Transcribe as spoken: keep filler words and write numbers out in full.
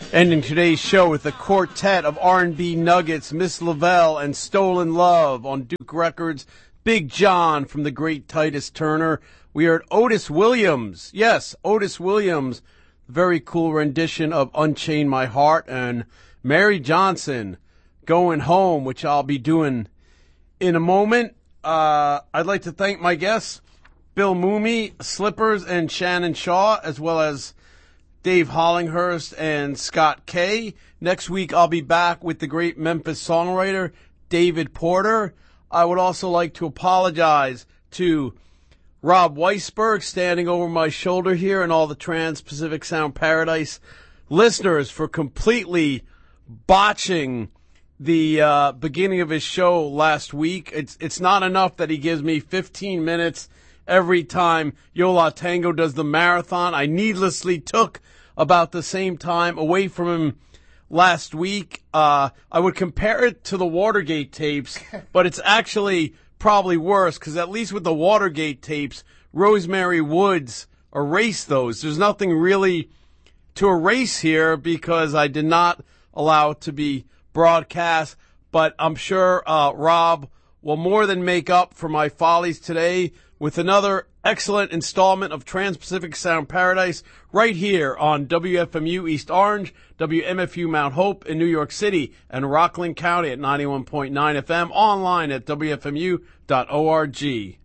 Ending today's show with a quartet of R and B nuggets, Miss Lavelle and Stolen Love on Duke Records, Big John from the great Titus Turner. We heard Otis Williams, yes, Otis Williams, very cool rendition of Unchain My Heart, and Mary Johnson, Going Home, which I'll be doing in a moment. Uh, I'd like to thank my guests, Bill Mooney, Slippers, and Shannon Shaw, as well as Dave Hollinghurst and Scott Kay. Next week, I'll be back with the great Memphis songwriter, David Porter. I would also like to apologize to Rob Weisberg, standing over my shoulder here, and all the Trans-Pacific Sound Paradise listeners for completely botching the uh, beginning of his show last week. It's it's not enough that he gives me fifteen minutes every time Yo La Tengo does the marathon. I needlessly took about the same time away from him last week. Uh, I would compare it to the Watergate tapes, but it's actually probably worse, because at least with the Watergate tapes, Rosemary Woods erased those. There's nothing really to erase here because I did not allow it to be broadcast, but I'm sure uh, Rob will more than make up for my follies today with another excellent installment of Trans-Pacific Sound Paradise right here on W F M U East Orange, W M F U Mount Hope in New York City, and Rockland County at ninety-one point nine F M, online at W F M U dot org.